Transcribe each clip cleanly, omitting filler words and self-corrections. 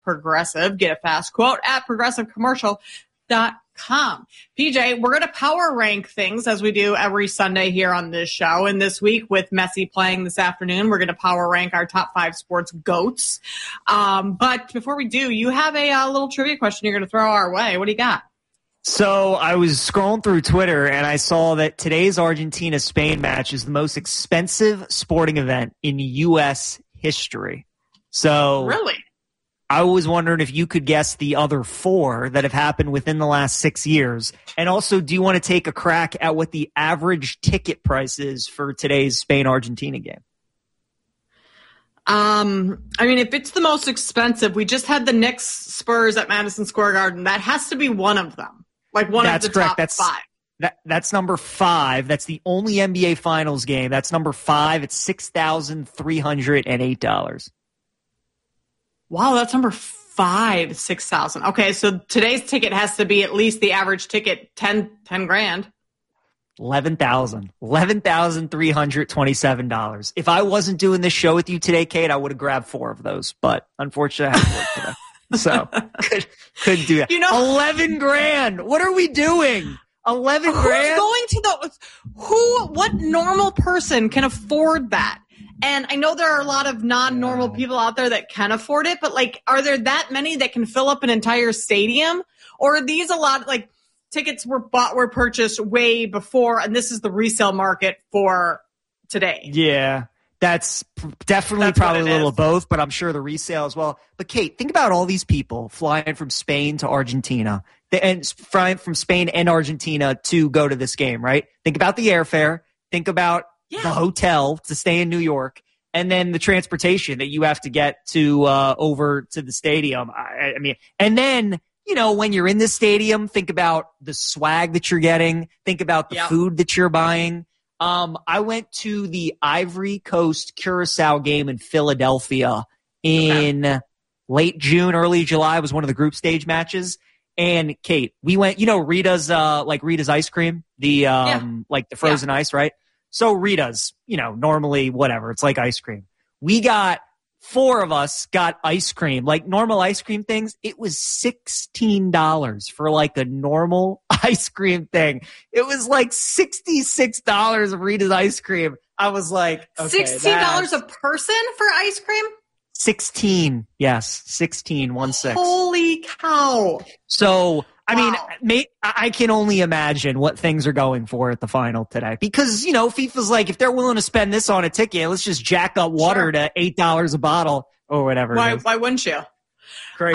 Progressive. Get a fast quote at progressivecommercial.com. PJ, we're going to power rank things as we do every Sunday here on this show. And this week with Messi playing this afternoon, we're going to power rank our top 5 sports GOATs. But before we do, you have a little trivia question you're going to throw our way. What do you got? So I was scrolling through Twitter and I saw that today's Argentina-Spain match is the most expensive sporting event in U.S. history. So really? I was wondering if you could guess the other 4 that have happened within the last 6 years. And also, do you want to take a crack at what the average ticket price is for today's Spain-Argentina game? I mean, if it's the most expensive, we just had the Knicks Spurs at Madison Square Garden. That has to be one of them. Like one of the top 5. That's number 5. That's the only NBA Finals game. That's number 5. It's $6,308. Wow, that's number 5, 6,000. Okay, so today's ticket has to be at least the average ticket, 10 grand. $11,327. If I wasn't doing this show with you today, Kate, I would have grabbed 4 of those. But unfortunately, I had to work today. So couldn't do that. 11 grand. What are we doing? 11 grand? What normal person can afford that? And I know there are a lot of non-normal people out there that can afford it, but like, are there that many that can fill up an entire stadium? Or are these a lot, like, tickets were purchased way before, and this is the resale market for today? Yeah, that's probably a little of both, but I'm sure the resale as well. But Kate, think about all these people flying from Spain to Argentina, and flying from Spain and Argentina to go to this game, right? Think about the airfare. Think about the hotel to stay in New York, and then the transportation that you have to get to over to the stadium. I mean, and then, when you're in the stadium, think about the swag that you're getting. Think about the food that you're buying. I went to the Ivory Coast Curacao game in Philadelphia in late June, early July. It was one of the group stage matches. And Kate, we went, Rita's ice cream, the frozen ice, right? So Rita's, normally whatever. It's like ice cream. We got 4 of us got ice cream, like normal ice cream things. It was $16 for like a normal ice cream thing. It was like $66 of Rita's ice cream. I was like, okay, $16 a person for ice cream? 16. Yes. 16. 16. Holy cow. So, I mean, I can only imagine what things are going for at the final today. Because, FIFA's like, if they're willing to spend this on a ticket, let's just jack up water to $8 a bottle or whatever. Why wouldn't you? Crazy.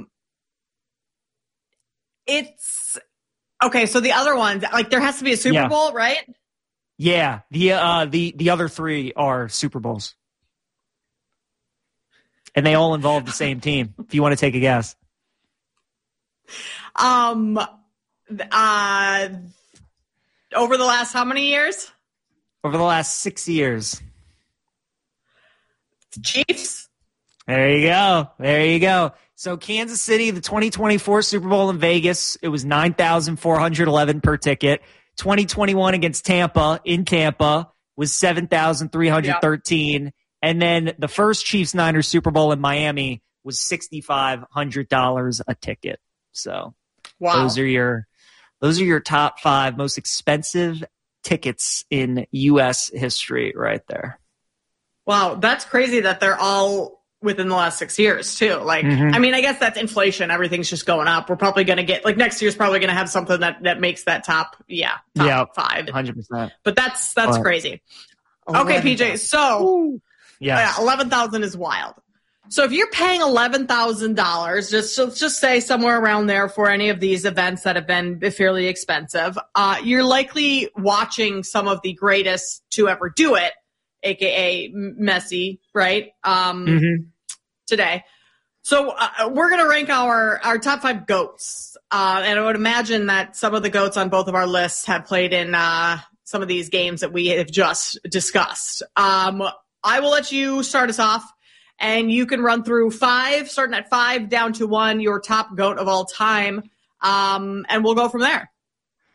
It's okay. So the other ones, like, there has to be a Super Bowl, right? Yeah. The other 3 are Super Bowls. And they all involve the same team, if you want to take a guess. Over the last how many years? Over the last 6 years. Chiefs. There you go. So Kansas City, the 2024 Super Bowl in Vegas, it was $9,411 per ticket. 2021 against Tampa in Tampa was $7,313. And then the first Chiefs-Niners Super Bowl in Miami was $6,500 a ticket. So those are your top 5 most expensive tickets in U.S. history right there. Wow, that's crazy that they're all within the last 6 years too. Like, I mean, I guess that's inflation. Everything's just going up. We're probably going to get, like, next year's probably going to have something that makes that top 5. 100%. But that's crazy. Okay, PJ. So 11,000 is wild. So if you're paying $11,000, let's just say somewhere around there for any of these events that have been fairly expensive, you're likely watching some of the greatest to ever do it, aka Messi, right? Today. So we're going to rank our top 5 GOATs. And I would imagine that some of the GOATs on both of our lists have played in some of these games that we have just discussed. I will let you start us off, and you can run through 5, starting at 5 down to 1, your top GOAT of all time, and we'll go from there.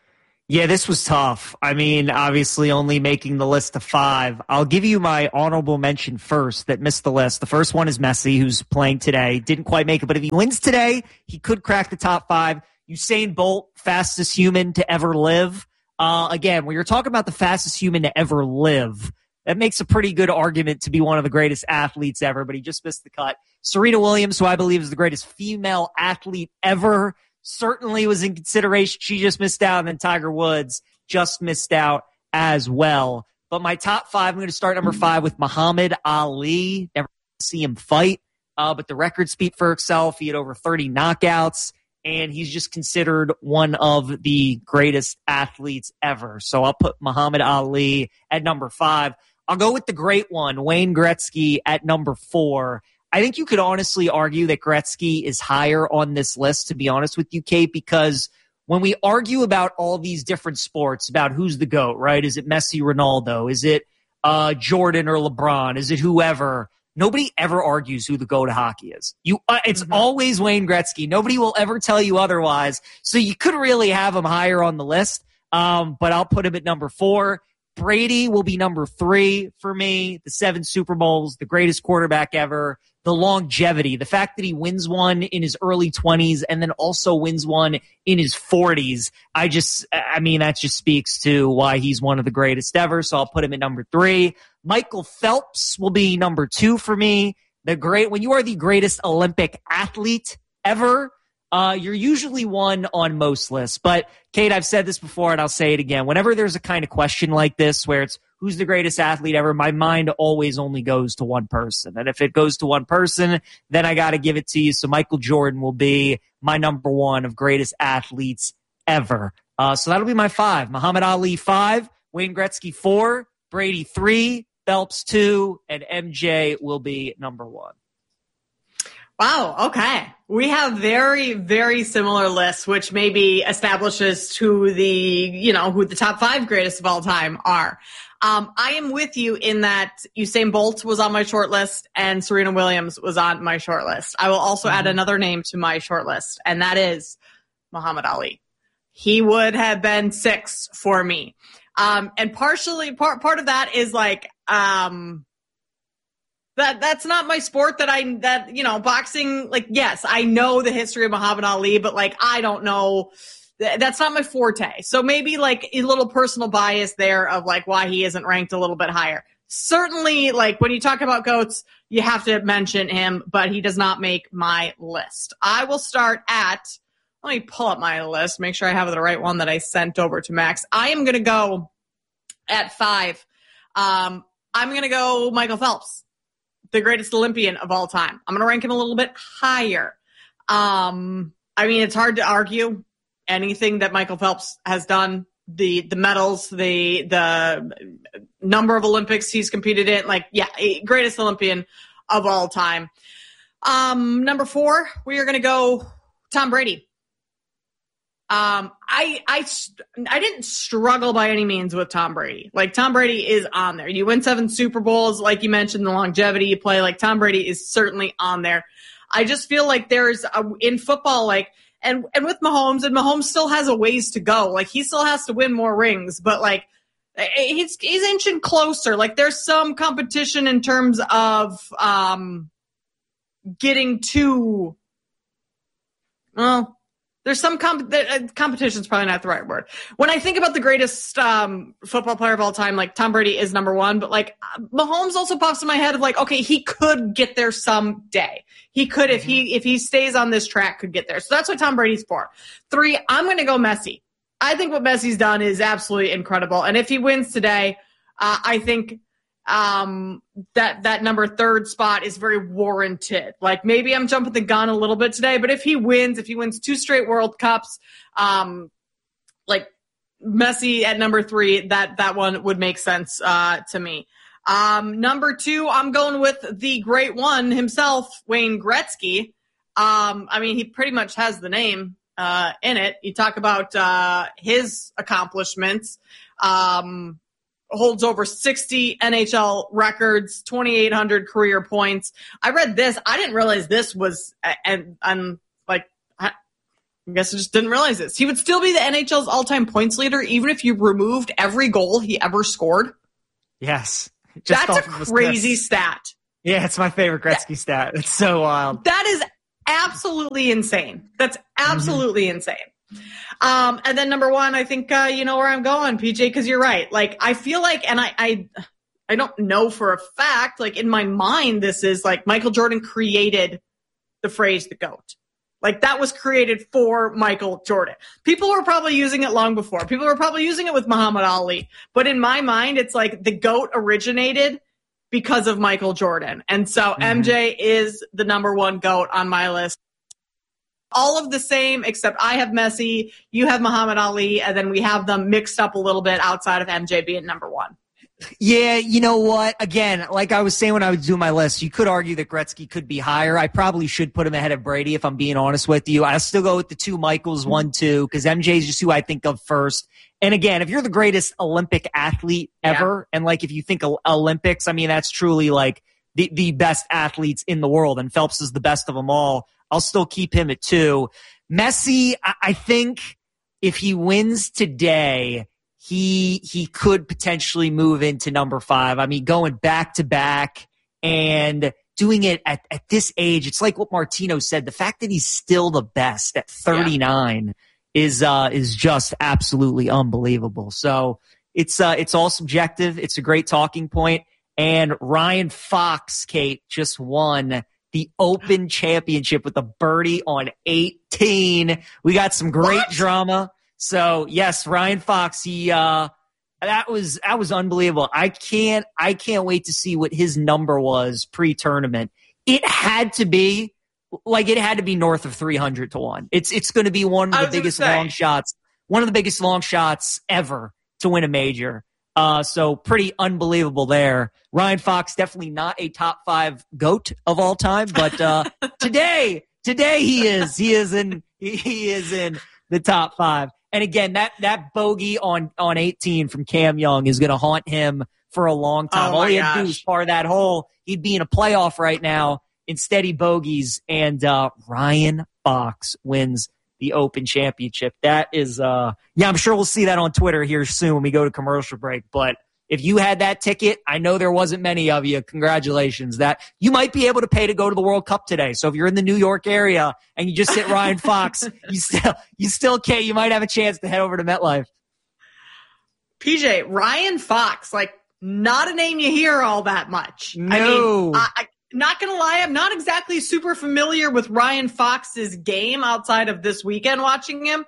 Yeah, this was tough. I mean, obviously only making the list of 5. I'll give you my honorable mention first that missed the list. The first one is Messi, who's playing today. Didn't quite make it, but if he wins today, he could crack the top 5. Usain Bolt, fastest human to ever live. Again, when you're talking about the fastest human to ever live, that makes a pretty good argument to be one of the greatest athletes ever, but he just missed the cut. Serena Williams, who I believe is the greatest female athlete ever, certainly was in consideration. She just missed out, and then Tiger Woods just missed out as well. But my top 5, I'm going to start number 5 with Muhammad Ali. Never see him fight, but the record speak for itself. He had over 30 knockouts, and he's just considered one of the greatest athletes ever. So I'll put Muhammad Ali at number 5. I'll go with the great one, Wayne Gretzky, at number 4. I think you could honestly argue that Gretzky is higher on this list, to be honest with you, Kate, because when we argue about all these different sports, about who's the GOAT, right? Is it Messi, Ronaldo? Is it Jordan or LeBron? Is it whoever? Nobody ever argues who the GOAT of hockey is. It's always Wayne Gretzky. Nobody will ever tell you otherwise. So you could really have him higher on the list, but I'll put him at number 4. Brady will be number 3 for me. The 7 Super Bowls, the greatest quarterback ever. The longevity, the fact that he wins one in his early 20s and then also wins one in his 40s. That just speaks to why he's one of the greatest ever. So I'll put him at number 3. Michael Phelps will be number 2 for me. When you are the greatest Olympic athlete ever, you're usually one on most lists. But Kate, I've said this before and I'll say it again. Whenever there's a kind of question like this where it's who's the greatest athlete ever, my mind always only goes to one person. And if it goes to one person, then I got to give it to you. So Michael Jordan will be my number 1 of greatest athletes ever. So that'll be my 5. Muhammad Ali 5, Wayne Gretzky 4, Brady 3, Phelps 2, and MJ will be number 1. Wow. Okay. We have very, very similar lists, which maybe establishes who the top 5 greatest of all time are. I am with you in that Usain Bolt was on my short list and Serena Williams was on my short list. I will also add another name to my short list, and that is Muhammad Ali. He would have been 6 for me. And partially, part of that is like, that's not my sport boxing, like, yes, I know the history of Muhammad Ali, but like, I don't know. That's not my forte. So maybe like a little personal bias there of like why he isn't ranked a little bit higher. Certainly, like when you talk about GOATs, you have to mention him, but he does not make my list. I will start let me pull up my list, make sure I have the right one that I sent over to Max. I am going to go at 5. I'm going to go Michael Phelps, the greatest Olympian of all time. I'm going to rank him a little bit higher. It's hard to argue anything that Michael Phelps has done, the medals, the number of Olympics he's competed in, greatest Olympian of all time. Number 4, we are going to go Tom Brady. I didn't struggle by any means with Tom Brady. Like, Tom Brady is on there. You win 7 Super Bowls, like you mentioned, the longevity you play, like Tom Brady is certainly on there. I just feel like there's in football, and with Mahomes, and Mahomes still has a ways to go. Like, he still has to win more rings, but like, he's inching closer. Like, there's some competition in terms of, getting to, there's some competition is probably not the right word. When I think about the greatest football player of all time, like Tom Brady is number 1, but like Mahomes also pops in my head of like, okay, he could get there someday. He could, if he stays on this track, could get there. So that's what Tom Brady's for. 3, I'm going to go Messi. I think what Messi's done is absolutely incredible. And if he wins today, I think that number 3 spot is very warranted. Like, maybe I'm jumping the gun a little bit today, but if he wins 2 straight World Cups, like Messi at number 3, that one would make sense to me. Number 2, I'm going with the great one himself, Wayne Gretzky. He pretty much has the name in it. You talk about his accomplishments. Holds over 60 NHL records, 2,800 career points. I read this. I didn't realize this was, I guess I just didn't realize this. He would still be the NHL's all-time points leader even if you removed every goal he ever scored. Yes. That's a crazy stat. Yeah, it's my favorite Gretzky stat. It's so wild. That is absolutely insane. That's absolutely insane. And then number one, I think you know where I'm going, PJ, because you're right. Like, I feel like, and I don't know for a fact, like in my mind, this is like Michael Jordan created the phrase the GOAT. Like that was created for Michael Jordan. People were probably using it long before. People were probably using it with Muhammad Ali. But in my mind, it's like the GOAT originated because of Michael Jordan. And so MJ is the number one GOAT on my list. All of the same, except I have Messi, you have Muhammad Ali, and then we have them mixed up a little bit outside of MJ being number one. Yeah, you know what? Again, like I was saying when I was doing my list, you could argue that Gretzky could be higher. I probably should put him ahead of Brady if I'm being honest with you. I'll still go with the two Michaels, 1, 2, because MJ is just who I think of first. And again, if you're the greatest Olympic athlete ever, and like if you think Olympics, I mean, that's truly like the best athletes in the world, and Phelps is the best of them all. I'll still keep him at 2. Messi, I think if he wins today, he could potentially move into number 5. I mean, going back to back and doing it at this age, it's like what Martino said. The fact that he's still the best at 39 is just absolutely unbelievable. So it's all subjective. It's a great talking point. And Ryan Fox, Kate, just won the Open Championship with a birdie on 18. We got some great drama. So yes, Ryan Fox, that was unbelievable. I can't wait to see what his number was pre-tournament. It had to be north of 300 to 1. It's going to be one of the biggest long shots ever to win a major. So pretty unbelievable there. Ryan Fox, definitely not a top 5 GOAT of all time, but today he is in the top 5. And again, that bogey on 18 from Cam Young is going to haunt him for a long time. All he had to do was par that hole. He'd be in a playoff right now. Instead, he bogeys, and Ryan Fox wins the Open Championship. That is, I'm sure we'll see that on Twitter here soon when we go to commercial break. But if you had that ticket, I know there wasn't many of you. Congratulations. That you might be able to pay to go to the World Cup today. So if you're in the New York area and you just hit Ryan Fox, you still can't. You might have a chance to head over to MetLife. PJ, Ryan Fox, like not a name you hear all that much. No. I mean, not going to lie, I'm not exactly super familiar with Ryan Fox's game outside of this weekend watching him.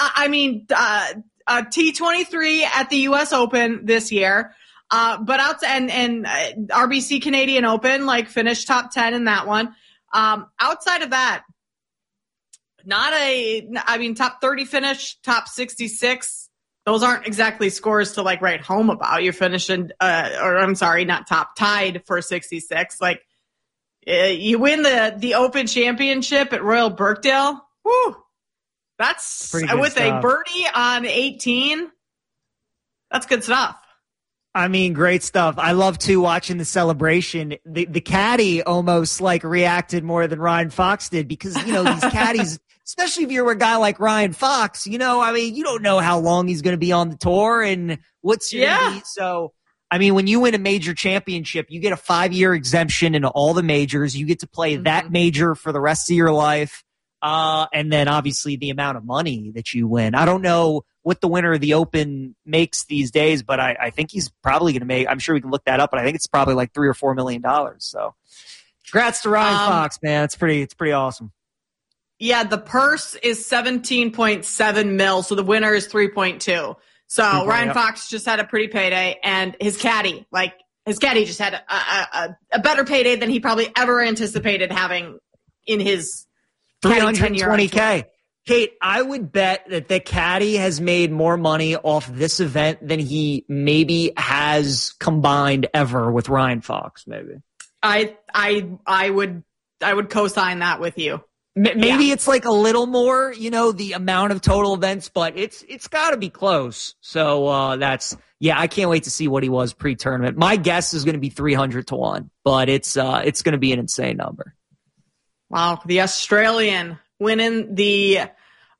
T23 at the U.S. Open this year, but outside and RBC Canadian Open, like finished top 10 in that one. Outside of that, top 30 finish, top 66. Those aren't exactly scores to like write home about. You're finishing, not top, tied for 66. Like, you win the Open Championship at Royal Birkdale. Woo! That's with stuff. A birdie on 18. That's good stuff. I mean, great stuff. I love too watching the celebration. The caddy almost like reacted more than Ryan Fox did because, you know, these caddies, especially if you're a guy like Ryan Fox, you know, I mean, you don't know how long he's going to be on the tour and what's your be. So, I mean, when you win a major championship, you get a 5-year exemption into all the majors. You get to play that major for the rest of your life. And then obviously the amount of money that you win. I don't know what the winner of the Open makes these days, but I think he's probably going to make, I'm sure we can look that up, but I think it's probably like $3 or $4 million. So congrats to Ryan Fox, man. It's pretty awesome. Yeah. The purse is 17.7 mil. So the winner is 3.2. So Ryan Fox just had a pretty payday, and his caddy just had a better payday than he probably ever anticipated having in his $320K. Kate, I would bet that the caddy has made more money off this event than he maybe has combined ever with Ryan Fox. Maybe I would co-sign that with you. Maybe it's like a little more, you know, the amount of total events, but it's got to be close. So I can't wait to see what he was pre-tournament. My guess is going to be 300 to 1, but it's going to be an insane number. Wow, the Australian winning the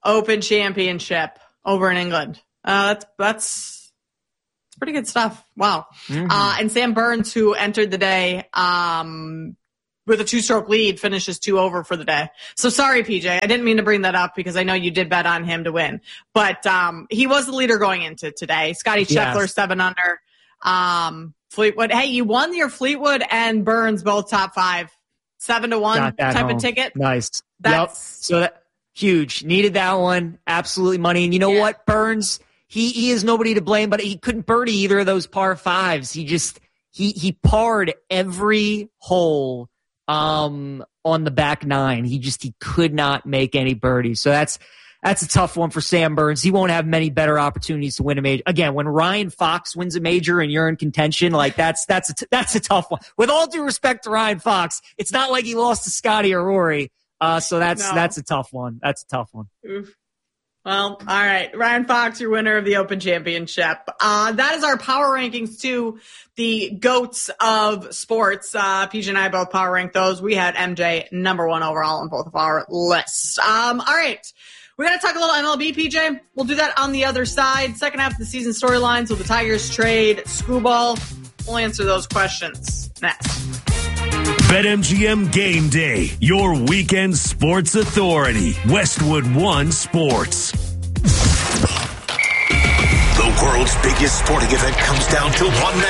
Open Championship over in England. That's pretty good stuff. Wow. And Sam Burns, who entered the day with a 2-stroke lead, finishes 2 over for the day. So sorry, PJ. I didn't mean to bring that up because I know you did bet on him to win. But he was the leader going into today. Scotty Scheffler, 7 under. Fleetwood. Hey, you won your Fleetwood and Burns both top 5. 7-1 type of ticket. Nice. So that huge. Needed that one. Absolutely money. And you know what? Burns, he is nobody to blame, but he couldn't birdie either of those par 5s. He parred every hole on the back 9. He could not make any birdies. So that's a tough one for Sam Burns. He won't have many better opportunities to win a major. Again, when Ryan Fox wins a major and you're in contention, like that's a tough one. With all due respect to Ryan Fox, it's not like he lost to Scotty or Rory. So that's a tough one. That's a tough one. Oof. Well, all right. Ryan Fox, your winner of the Open Championship. That is our power rankings to the GOATs of sports. PJ and I both power ranked those. We had MJ number 1 overall on both of our lists. All right. We're going to talk a little MLB, PJ. We'll do that on the other side. Second half of the season storylines. Will the Tigers trade Skubal? We'll answer those questions next. BetMGM Game Day, your weekend sports authority. Westwood One Sports. The world's biggest sporting event comes down to one